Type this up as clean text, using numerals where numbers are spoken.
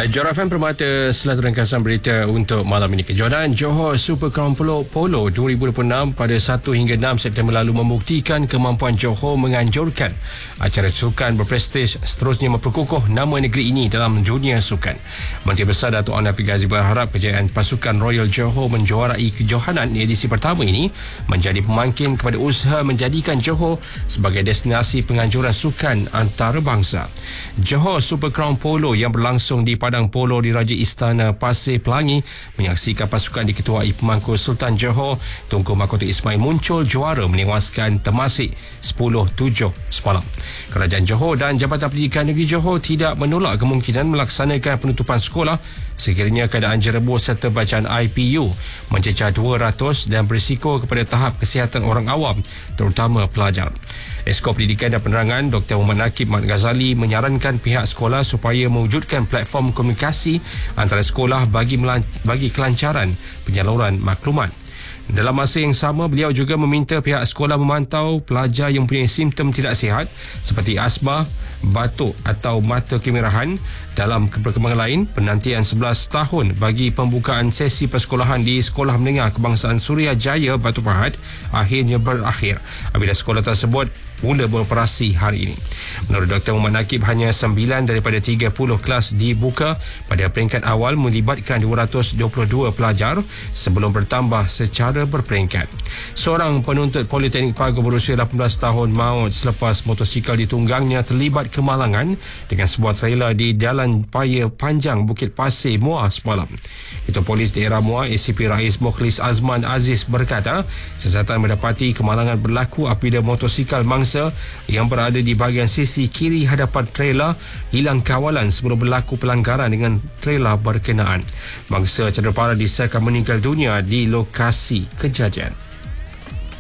Johor FM Permata Selatan ringkasan berita untuk malam ini. Kejuaraan Johor Super Crown Polo 2026 pada 1 hingga 6 September lalu membuktikan kemampuan Johor menganjurkan acara sukan berprestij seterusnya memperkukuh nama negeri ini dalam dunia sukan. Menteri Besar Datuk Anwar Ghazi berharap kejayaan pasukan Royal Johor menjuarai kejohanan edisi pertama ini menjadi pemangkin kepada usaha menjadikan Johor sebagai destinasi penganjuran sukan antarabangsa. Johor Super Crown Polo yang berlangsung di Padang Polo di Raja Istana Pasir Pelangi menyaksikan pasukan diketuai Pemangku Sultan Johor Tunku Mahkota Ismail Muncul juara menewaskan Temasek 10-7 semalam. Kerajaan Johor dan Jabatan Pendidikan Negeri Johor tidak menolak kemungkinan melaksanakan penutupan sekolah sekiranya keadaan jerebus serta bacaan IPU mencecah 200 dan berisiko kepada tahap kesihatan orang awam terutama pelajar. Esko Pendidikan dan Penerangan Dr. Muhammad Nakib Mat Ghazali menyarankan pihak sekolah supaya mewujudkan platform komunikasi antara sekolah bagi kelancaran penyaluran maklumat. Dalam masa yang sama, beliau juga meminta pihak sekolah memantau pelajar yang mempunyai simptom tidak sihat seperti asma, batuk atau mata kemerahan. Dalam perkembangan lain, penantian 11 tahun bagi pembukaan sesi persekolahan di Sekolah Menengah Kebangsaan Suria Jaya Batu Pahat akhirnya berakhir apabila sekolah tersebut mula beroperasi hari ini. Menurut Dr. Muhammad Nakib, hanya 9 daripada 30 kelas dibuka pada peringkat awal melibatkan 222 pelajar sebelum bertambah secara berperingkat. Seorang penuntut Politeknik Pagar berusia 18 tahun maut selepas motosikal ditunggangnya terlibat kemalangan dengan sebuah trailer di Jalan Paya Panjang Bukit Pasir Muar semalam. Ketua Polis Daerah Muar ACP Rais Mukhlis Azman Aziz berkata, siasatan mendapati kemalangan berlaku apabila motosikal mangsa yang berada di bahagian sisi kiri hadapan trailer hilang kawalan sebelum berlaku pelanggaran dengan trailer berkenaan. Mangsa cedera parah disahkan meninggal dunia di lokasi kejadian.